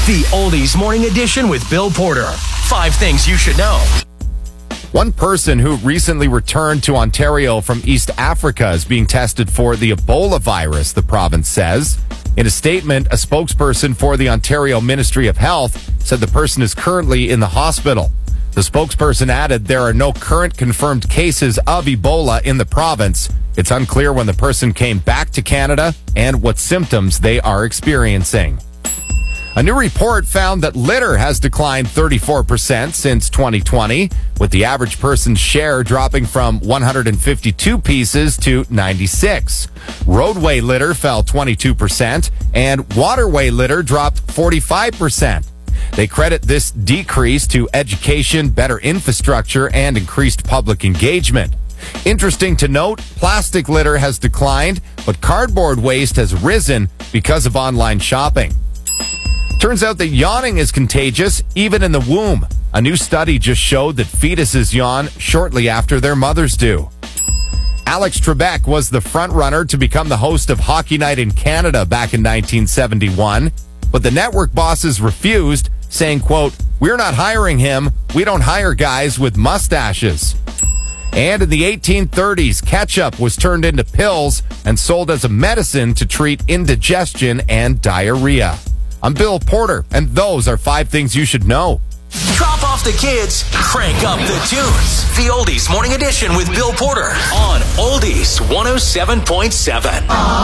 The Oldies Morning Edition with Bill Porter. 5 things you should know. One person who recently returned to Ontario from East Africa is being tested for the Ebola virus, the province says. In a statement, a spokesperson for the Ontario Ministry of Health said the person is currently in the hospital. The spokesperson added there are no current confirmed cases of Ebola in the province. It's unclear when the person came back to Canada and what symptoms they are experiencing. A new report found that litter has declined 34% since 2020, with the average person's share dropping from 152 pieces to 96. Roadway litter fell 22%, and waterway litter dropped 45%. They credit this decrease to education, better infrastructure, and increased public engagement. Interesting to note, plastic litter has declined, but cardboard waste has risen because of online shopping. Turns out that yawning is contagious, even in the womb. A new study just showed that fetuses yawn shortly after their mothers do. Alex Trebek was the front-runner to become the host of Hockey Night in Canada back in 1971, but the network bosses refused, saying, quote, "We're not hiring him. We don't hire guys with mustaches." And in the 1830s, ketchup was turned into pills and sold as a medicine to treat indigestion and diarrhea. I'm Bill Porter, and those are 5 things you should know. Drop off the kids, crank up the tunes. The Oldies Morning Edition with Bill Porter on Oldies 107.7.